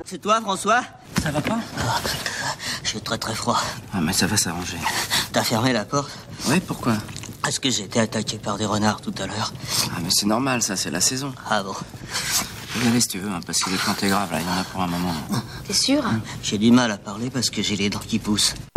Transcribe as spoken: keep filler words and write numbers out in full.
C'est toi, François? Ça va pas? Ah, j'ai très très froid. Ah, mais ça va s'arranger. T'as fermé la porte? Oui, pourquoi? Parce que j'ai été attaqué par des renards tout à l'heure. Ah, mais c'est normal, ça, c'est la saison. Ah bon? Faut y aller si tu veux, hein, parce que les plantes est grave, là, il y en a pour un moment. T'es sûr? J'ai du mal à parler parce que j'ai les dents qui poussent.